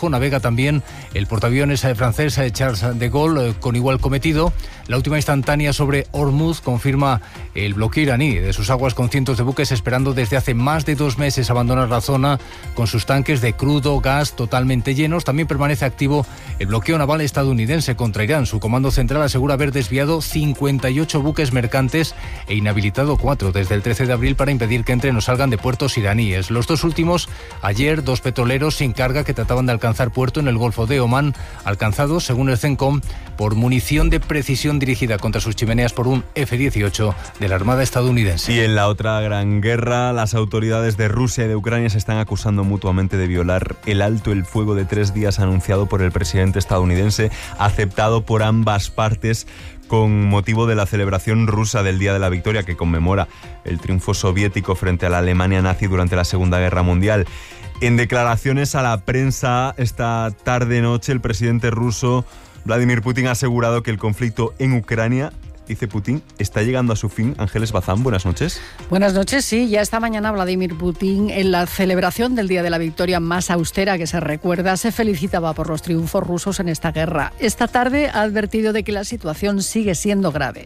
bajo. Navega también el portaaviones francés Charles de Gaulle con igual cometido. La última instantánea sobre Hormuz confirma el bloqueo iraní de sus aguas, con cientos de buques esperando desde hace más de 2 meses abandonar la zona con sus tanques de crudo, gas totalmente llenos. También permanece activo el bloqueo naval estadounidense contra Irán. Su comando central asegura haber desviado 58 buques mercantes e inhabilitado 4 desde el 13 de abril para impedir que entren o salgan de puertos iraníes. Los 2 últimos, ayer, 2 petroleros sin carga que trataban de alcanzar puerto en el Golfo de Omán, alcanzados, según el CENTCOM, por munición de precisión dirigida contra sus chimeneas por un F-18 de la Armada estadounidense. Y en la otra gran guerra, las autoridades de Rusia y de Ucrania se están acusando mutuamente de violar el alto el fuego de 3 días anunciado por el presidente estadounidense, aceptado por ambas partes con motivo de la celebración rusa del Día de la Victoria, que conmemora el triunfo soviético frente a la Alemania nazi durante la Segunda Guerra Mundial. En declaraciones a la prensa esta tarde-noche, el presidente ruso Vladimir Putin ha asegurado que el conflicto en Ucrania, dice Putin, está llegando a su fin. Ángeles Bazán, buenas noches. Buenas noches, sí. Ya esta mañana Vladimir Putin, en la celebración del Día de la Victoria más austera que se recuerda, se felicitaba por los triunfos rusos en esta guerra. Esta tarde ha advertido de que la situación sigue siendo grave.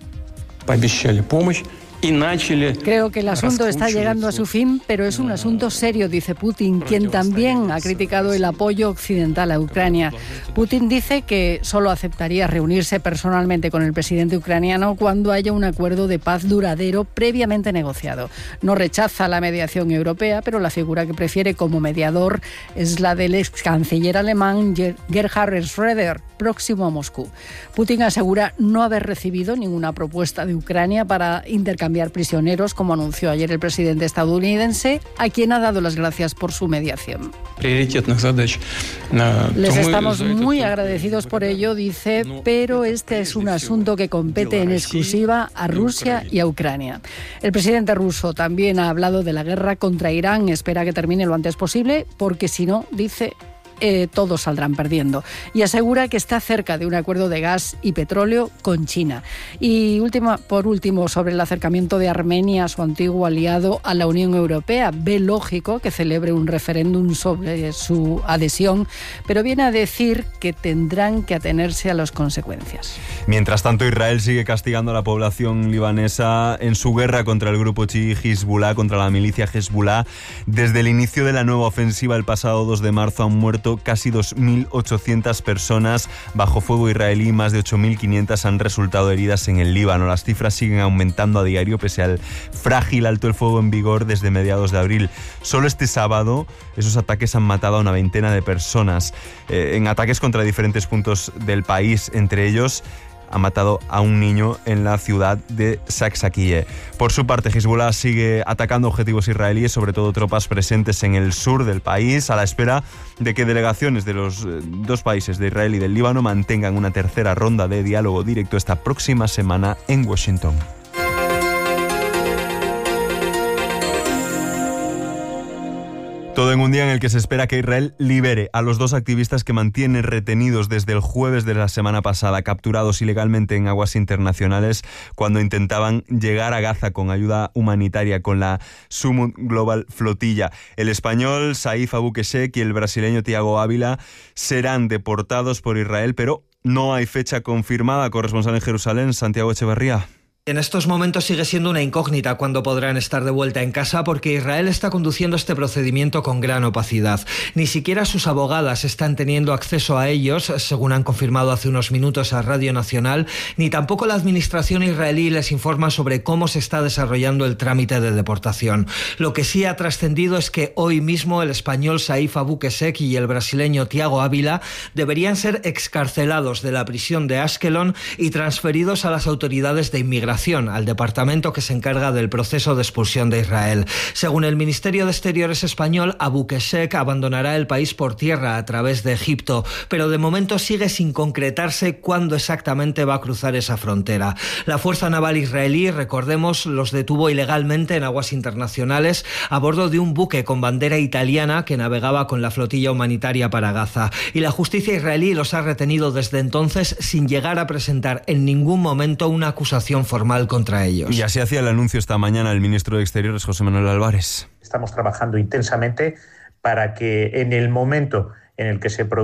Creo que el asunto está llegando a su fin, pero es un asunto serio, dice Putin, quien también ha criticado el apoyo occidental a Ucrania. Putin dice que solo aceptaría reunirse personalmente con el presidente ucraniano cuando haya un acuerdo de paz duradero previamente negociado. No rechaza la mediación europea, pero la figura que prefiere como mediador es la del ex canciller alemán Gerhard Schröder, próximo a Moscú. Putin asegura no haber recibido ninguna propuesta de Ucrania para intercambiar prisioneros, como anunció ayer el presidente estadounidense, a quien ha dado las gracias por su mediación. Les estamos muy agradecidos por ello, dice, pero este es un asunto que compete en exclusiva a Rusia y a Ucrania. El presidente ruso también ha hablado de la guerra contra Irán, espera que termine lo antes posible, porque si no, dice, todos saldrán perdiendo, y asegura que está cerca de un acuerdo de gas y petróleo con China. Y por último, sobre el acercamiento de Armenia, su antiguo aliado, a la Unión Europea, ve lógico que celebre un referéndum sobre su adhesión, pero viene a decir que tendrán que atenerse a las consecuencias. Mientras tanto, Israel sigue castigando a la población libanesa en su guerra contra el grupo chií Hezbollah, contra la milicia Hezbollah. Desde el inicio de la nueva ofensiva el pasado 2 de marzo han muerto casi 2.800 personas bajo fuego israelí, más de 8.500 han resultado heridas en el Líbano. Las cifras siguen aumentando a diario pese al frágil alto el fuego en vigor desde mediados de abril. Solo este sábado esos ataques han matado a una veintena de personas en ataques contra diferentes puntos del país, entre ellos ha matado a un niño en la ciudad de Saksakhiye. Por su parte, Hezbollah sigue atacando objetivos israelíes, sobre todo tropas presentes en el sur del país, a la espera de que delegaciones de los 2 países, de Israel y del Líbano, mantengan una tercera ronda de diálogo directo esta próxima semana en Washington. Todo en un día en el que se espera que Israel libere a los 2 activistas que mantiene retenidos desde el jueves de la semana pasada, capturados ilegalmente en aguas internacionales cuando intentaban llegar a Gaza con ayuda humanitaria con la Summit Global Flotilla. El español Saif Abukeshek y el brasileño Thiago Ávila serán deportados por Israel, pero no hay fecha confirmada. Corresponsal en Jerusalén, Santiago Echevarría. En estos momentos sigue siendo una incógnita cuándo podrán estar de vuelta en casa, porque Israel está conduciendo este procedimiento con gran opacidad. Ni siquiera sus abogadas están teniendo acceso a ellos, según han confirmado hace unos minutos a Radio Nacional, ni tampoco la administración israelí les informa sobre cómo se está desarrollando el trámite de deportación. Lo que sí ha trascendido es que hoy mismo el español Saif Abukeshek y el brasileño Thiago Ávila deberían ser excarcelados de la prisión de Ashkelon y transferidos a las autoridades de inmigración, al departamento que se encarga del proceso de expulsión de Israel. Según el Ministerio de Exteriores español, Abukeshek abandonará el país por tierra a través de Egipto, pero de momento sigue sin concretarse cuándo exactamente va a cruzar esa frontera. La Fuerza Naval israelí, recordemos, los detuvo ilegalmente en aguas internacionales a bordo de un buque con bandera italiana que navegaba con la flotilla humanitaria para Gaza. Y la justicia israelí los ha retenido desde entonces sin llegar a presentar en ningún momento una acusación formal contra ellos. Y así hacía el anuncio esta mañana el ministro de Exteriores, José Manuel Álvarez. Estamos trabajando intensamente para que en el momento en el que se produzca